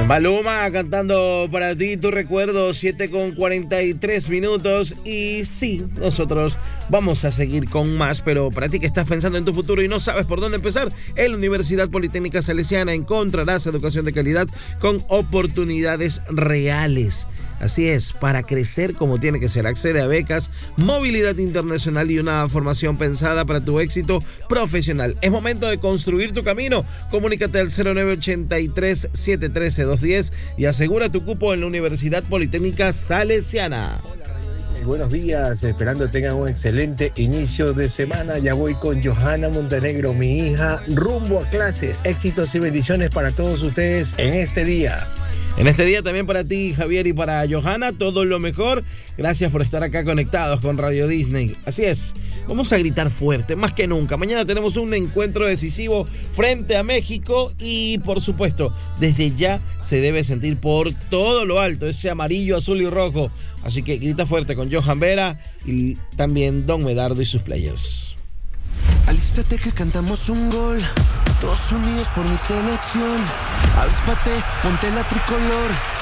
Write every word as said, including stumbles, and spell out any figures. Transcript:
Maluma cantando para ti tu recuerdo, siete con cuarenta y tres minutos. Y sí, nosotros vamos a seguir con más, pero para ti que estás pensando en tu futuro y no sabes por dónde empezar, en la Universidad Politécnica Salesiana encontrarás educación de calidad con oportunidades reales. Así es, para crecer como tiene que ser. Accede a becas, movilidad internacional y una formación pensada para tu éxito profesional. Es momento de construir tu camino. Comunícate al cero nueve ochenta y tres, siete uno tres, dos uno cero y asegura tu cupo en la Universidad Politécnica Salesiana. Buenos días, esperando tengan un excelente inicio de semana. Ya voy con Johanna Montenegro, mi hija, rumbo a clases. Éxitos y bendiciones para todos ustedes en este día. En este día también para ti, Javier, y para Johanna, todo lo mejor. Gracias por estar acá conectados con Radio Disney. Así es, vamos a gritar fuerte, más que nunca. Mañana tenemos un encuentro decisivo frente a México y, por supuesto, desde ya se debe sentir por todo lo alto ese amarillo, azul y rojo. Así que grita fuerte con Johan Vera y también Don Medardo y sus players. Alístate que cantamos un gol, todos unidos por mi selección. Avíspate, ponte la tricolor,